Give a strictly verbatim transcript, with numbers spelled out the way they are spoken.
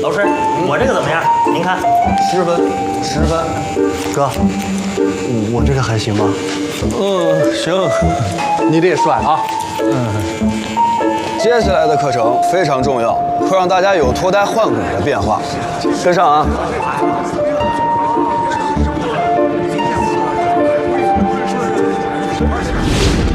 老师，我这个怎么样？您看， 十分，十分。 哥，我这个还行吗？ 嗯，行。 你这也帅啊。 嗯。接下来的课程非常重要，会让大家有脱胎换骨的变化。跟上啊！